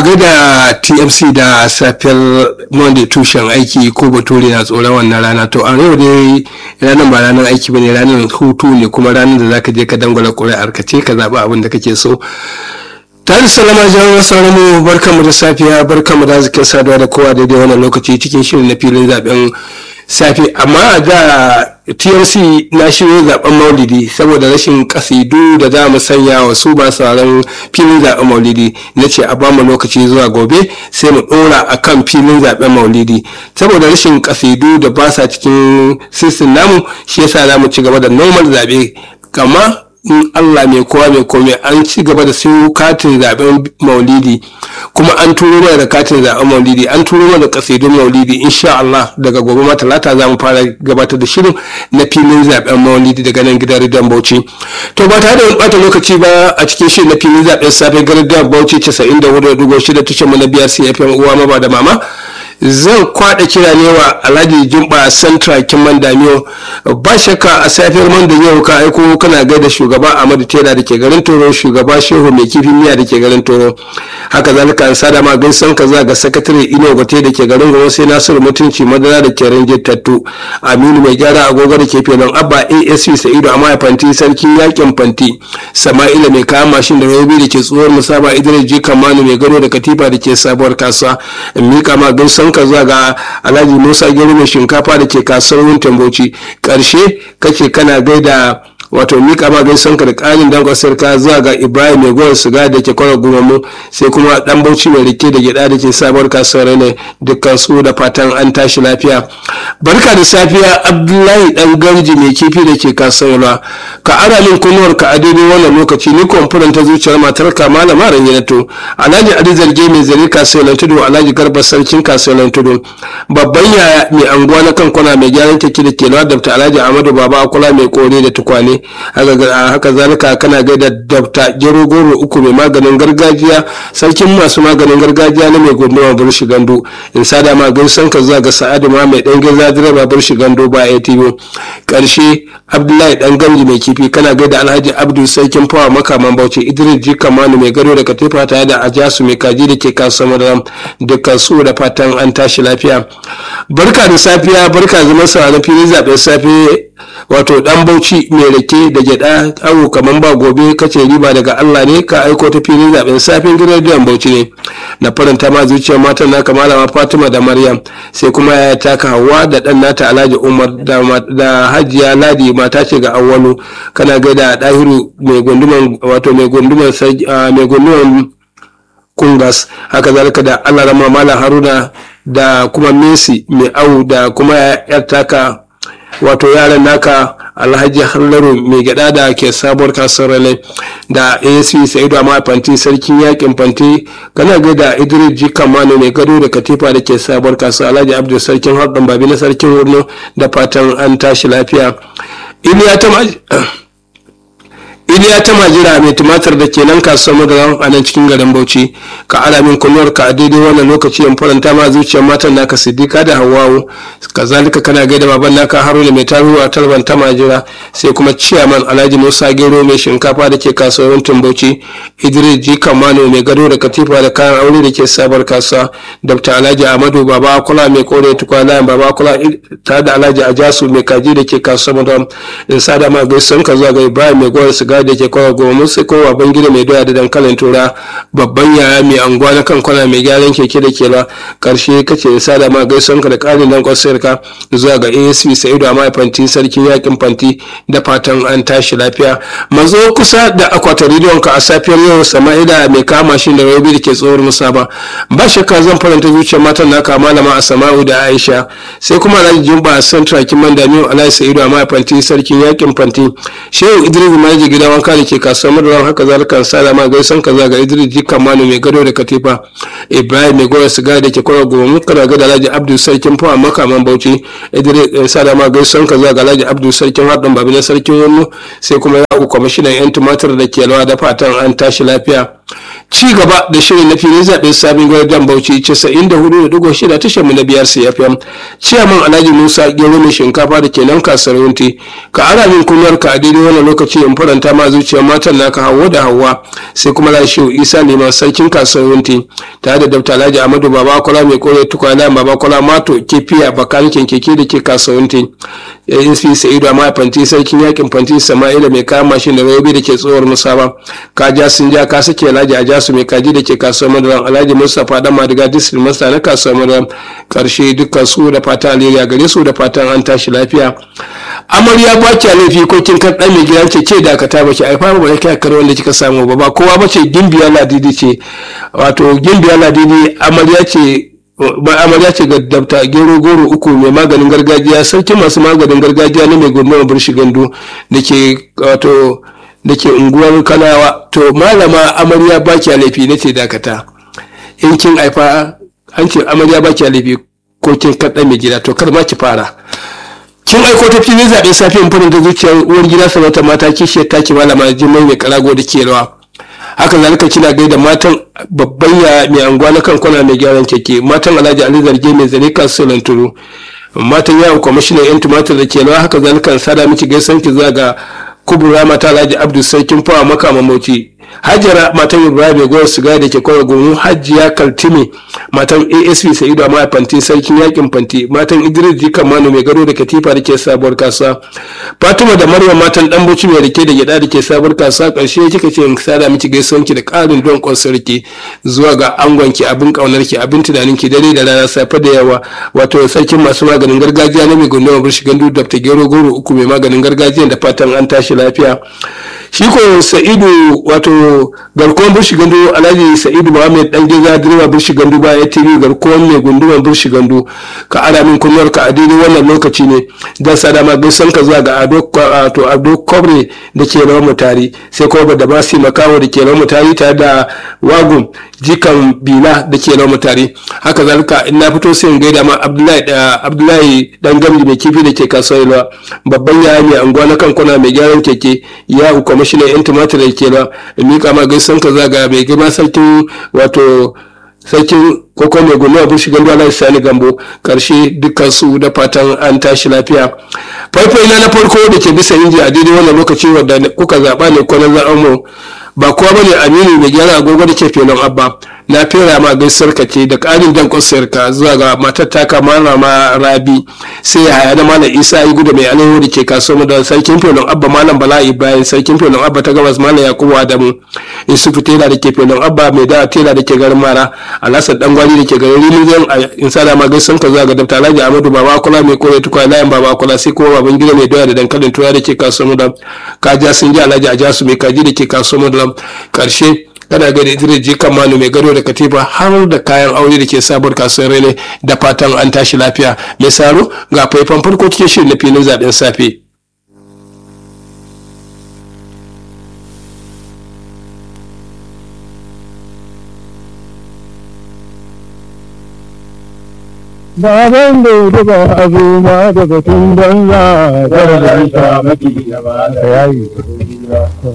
gaida TFC da safiyar Monday tushen aiki ko bature na tsoron wannan rana. To a yau dai ranar ba ranar aiki bane, ranar hutu ne, kuma ranar da zaka je ka dangwala ƙuri'ar ka ce ka zaɓi abin da kake so. Tare salama jama'a sauran mu, barkamu da safiya, barkamu da zikin saduwa da kowa daidai wannan lokaci cikin shirin na filin zaben safe. Amma da TLC na shirya zaben maulidi saboda rashin kasidu da za mu sanya wa su ba sauran filin zaben maulidi, na ce a bamu lokaci zuwa gobe sai mu dora a kan filin zaben maulidi saboda rashin kasidu da ba sa cikin sistin namu. Shi yasa za mu ci gaba da normal zabe, kama in Allah mai kowa mai komai an ci gaba da siyo katin zaben maulidi, kuma an turo mana da katin zaben maulidi, an turo mana da kasidun maulidi. Insha Allah daga gobe ma talata za mu fara gabatar da shirin na filin zaben maulidi daga nan gidan Ridan Bauchi. To ba tare da wani bata lokaci ba, a cikin shirin na filin zaben safe garin Ridan Bauchi 94.6 tashar mu na biyar CFM uwa maba da mama, zan kwada kira ne wa Alhaji Jumba Central Kimman Damiyo. Ba shakka a safiyar Monday yau ka aiko kana gaida shugaba Ahmadu Tela da ke garin Toro, shugaba Shehu mai kifin miya da ke garin Toro. Haka zalika an sada ma gaisan kaza ga sakatare Ino Gote da ke garin Goma, sai Nasiru Mutunci Madara da ke Rinjin Tattu, Aminu mai gyara agogo da ke Felon Abba, ASC Sa'idu Amaya Fanti sarkin yakin Fanti, Sama'ila mai kayan mashin da Rabi da ke tsohuwar Musaba, Idris J Kamanu mai gado da Katifa da ke sabuwar kasuwa. In mika ma gaisan kaza ga Alhaji Musa Gero mai shinkafa da ke kasuwar Wuntan Bauchi. Karshe kace kana gaida wato mika ma gaisan ka da ƙarin dangon sarka zuwa ga Ibrahim mai gowar siga da ke kwarar gumamu, sai kuma dan Bauchi mai rike da gida da ke sabuwar kasuwar ne, dukkan su da fatan an tashi lafiya. Barka da safiya Abdullahi dan Garji mai kifi da ke kasuwar. Ka ara min kunuwar ka a daidai wannan lokaci, ni kwamfuran ta zuciyar matar ka malama Ranyanato, Alhaji Ali Zarge mai zare kasuwar Tudu, Alhaji Garba sarkin kasuwar Tudu, babban yaya mai anguwa na kankuna mai gyaran keke da ke lawa Dr. Alhaji Ahmadu Baba Akula mai kore da tukwane. Haka zalika kana gaida Dr. Gero Goro uku mai maganin gargajiya, sarkin masu maganin gargajiya na mai gunduma Burshi Gando. In sada ma gaisan ka zuwa ga Sa'adu ma mai dan gaza direba Burshi Gando ba ATV. Karshe Abdullahi dan Gamji mai kifi kana gaida Alhaji Abdul sarkin fawa makaman Bauchi, Idris J Kamanu mai gado da Katifa tare da Ajasu mai kaji da ke kasuwar Madam, dukkan su da fatan an tashi lafiya. Barka da safiya, barka zama sa na filin zaben safe. Wato dan Bauchi mai rake da gyada awo kaman ba gobe, kace riba daga Allah ne, ka aiko ta filin zaben safin gidan dan Bauchi ne. Na faranta ma zuciyar matan naka malama Fatima da Maryam, sai kuma ya taka Hawwa da dan nata Alhaji Umar da Hajiya Ladi mata ce ga Awwalu. Kana gaida Dahiru mai gunduman wato mai gunduman Kungas. Haka zalika da Allah rama Malam Haruna da kuma Messi mai au da kuma yar taka wato yaran naka Alhaji Hallaro mai gada da ke sabuwar kasuwar Rale, da ASC Sa'idu Amaya Fanti sarkin yakin Fanti. Kana ga da Idris J Kamano mai gado da Katifa da ke sabuwar kasuwa, Alhaji Abdul sarkin Hardan Babi na sarkin Wurno, da fatan an tashi lafiya. Iliya ta majira mai tumatir da ke nan kasuwar Madara a nan cikin garin Bauchi. Ka ala min kunuwar ka a daidai wannan lokaci in faranta ma zuciyar matan naka Siddiqa da Hawwa'u. Kazalika kana gaida baban naka Haruna mai taruwa talban ta majira, sai kuma ciyaman Alhaji Musa Gero mai shinkafa da ke kasuwar Wuntan Bauchi, Idris J Kamano mai gado da Katifa da kayan aure da ke sabar kasuwa, Dr. Alhaji Ahmadu Baba Akula mai kore tukwana Baba Akula tare da Alhaji Ajasu mai kaji da ke kasuwar Madara. In sada ma gaisan ka zuwa ga Ibrahim mai gowar siga da ke kawo goma, sai kowa bangida mai doya da dankalin tura, babban yaya mai anguwa na kankuna mai gyaran keke da kela. Karshe kace sada ma gaison ka da karin dan kwasar ka zuwa ga ASC Sa'idu Amaya Fanti sarkin yakin Fanti, da fatan an tashi lafiya. Mazo kusa da akwatin rediyon ka a safiyar yau Sama'ila mai kama shi da Rabi da ke tsohuwar Musaba. Ba shakka zan faranta zuciyar matan naka malama Asma'u da Aisha, sai kuma Alhaji Jumba Central Kimman Damiyo, Alhaji Sa'idu Amaya Fanti sarkin yakin Fanti, Shehu Idris Maji gidan wanka da ke kasuwar Madara. Haka zalika sada ma gaisan kaza ga Idris J Kamanu mai gado da Katifa, Ibrahim mai gowar siga da ke kwarar goma, kana ga Alhaji Abdul sarkin fawa makaman Bauchi, Idris sada ma gaisan kaza ga Alhaji Abdul sarkin Hardan Babi na sarkin Wurno, sai kuma kwamishinan 'yan tumatir da ke lawa da fatan an tashi lafiya. Ci gaba da shirin na filin zaɓen sabon gwardan Bauchi 94.6 tashar mu na biyar CFM. Ciyaman Alhaji Musa Gero mai shinkafa da ke nan kasuwar Wunti. Ka ara min kunyar ka a daidai wannan lokaci in faranta ma zuciyar matan naka Hauwa da Hauwa. Sai kuma Lashiu Isa Liman sarkin kasuwar Wunti. Tare da Dr. Alhaji Ahmadu Babakola mai kore tukwana Babakola Mato Kefiya bakanikin keke da ke kasuwar Wunti. NC Sa'idu Amma Fanti sarkin yakin Fanti Sama'ila mai kayan mashin da Rayobi da ke tsohuwar Musaba. Ka ja sun ja ka sake Alhaji Ajasu mai kaji da ke kasuwar Madaran Alhaji Mustapha dan Madiga District Master na kasuwar Madaran. Karshe dukkan su da fatan alheri gare su da fatan an tashi lafiya. Amarya ba ki laifi ko kin kan dan mai gidan ce dakata ba ki aifa ba kai kar wanda kika samu ba kowa bace Gimbiya Ladidi ce. Wato Gimbiya Ladidi amarya ce ga Dr. Gero Goro uku mai maganin gargajiya sarkin masu maganin gargajiya ne mai gundumar Burshi Gandu da ke unguwar Kanawa. To malama amarya ba ki laifi nace dakata. In kin aifa an ce amarya ba ki laifi ko kin kaɗa mai gida to kar ma ki fara. Kin aiko ta filin zaɓen safiyan furin da zuciyar uwar gida sarauta mata kishiyar taki malama Jummai mai karago da ke rawa. Haka zalika kina gaida matan babban ya mai anguwa na kan kwana mai gyaran keke, matan Alhaji Ali Zarge mai zare kasuwan Turu, matan yawon kwamishinan 'yan tumatir da ke rawa. Haka zalika sada miki gaisan ki zaga Kubura mata Alhaji Abdul Sarkin Fawa Makama Mauti, Hajara matan Ibrahim mai goyon sigari da ke kawai gomu, Hajiya Kaltime matan ASP Sa'idu Amma Fanti sarkin yakin Fanti, matan Idris Jikan Manu mai gado da katifa da ke sabuwar kasa, Fatima da Maryam matan dan Bauchi mai rike da gyada da ke sabuwar kasa. Karshe kika ce in sada miki gaisuwan ki da karin don konsarki zuwa ga angon ki, abin kaunar ki, abin tunanin ki dare da rana safe da yawa. Wato sarkin masu maganin gargajiya na mai gundumar Burshi Gandu Dr. Gero Goro uku mai maganin gargajiya da fatan an tashi lafiya. Shi ko Sa'idu wato garkuwan Burshi Gandu Alhaji Sa'idu Muhammad dan geza direba Burshi Gandu ba ya tiri garkuwan mai gundumar Burshi Gandu. Ka ara min kunyar ka a daidai wannan lokaci ne dan sada ma gaisan ka zuwa ga Ado Kobre da ke rawar mutari, sai kuma da Basi Makawo da ke rawar mutari tare da Wagun Jikan Bila da ke rawar mutari. Haka zalika in na fito sai in gaida ma Abdullahi dan Gamji mai kifi da ke kasuwa, babban yaya mai anguwa na kan kwana mai gyaran keke ya kwamishinan 'yan tumatir da ke da mika ma gaisan ka zaga mai girma sarkin koko mai gulma Burshi Gandu Alhaji Sani Gambo. Karshe dukkan su da fatan an tashi lafiya. Faifai na farko da ke bisa inji a daidai wannan lokaci wadda kuka zaɓa ne kwanan za'amu ba kowa bane Aminu mai gyara agogo da ke filin Abba. Na fera ma gaisar ka ce da ƙarin dan ka zuwa ga matar taka malama Rabi, sai ya haya da malam Isa yi gudu mai alaihu da ke kasuwa da sarkin filin Abba malam Bala Ibrahim, sarkin filin Abba ta gabas malam Yakubu Adamu, Yusufu Tela da ke filin Abba mai da Tela da ke garin Mara, Alhassan dan gwani da ke garin Rimizan. In sada ma gaisar ka zuwa ga Dr. Alhaji Ahmadu Babakola mai kore tukwa layin Babakola, sai kuma baban gida mai doya da dankalin tuya da ke kasuwa da Kaja sun ji Alhaji Ajasu mai kaji da ke kasuwa da karshe kana ga da Idris Jikan Manu mai gado da katifa har da kayan aure da ke sabuwar kasuwar Rene da fatan an tashi lafiya. Mai saro ga faifan farko cikin shirin na filin zaben safe. Baban da ba a zo ma da batun banza da ranta maki da ba da yayi.